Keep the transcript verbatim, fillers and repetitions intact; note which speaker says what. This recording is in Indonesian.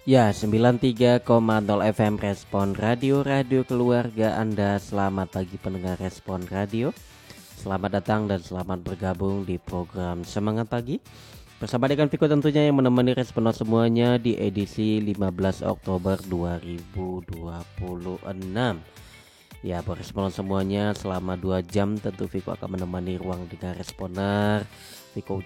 Speaker 1: Ya, sembilan puluh tiga koma nol F M Respon Radio, radio keluarga Anda. Selamat pagi pendengar Respon Radio. Selamat datang dan selamat bergabung di program Semangat Pagi bersama dengan Viko tentunya yang menemani Respon semuanya di edisi lima belas Oktober dua ribu dua puluh enam. Ya, buat Respon semuanya selama dua jam tentu Viko akan menemani ruang dengar Responer. Viko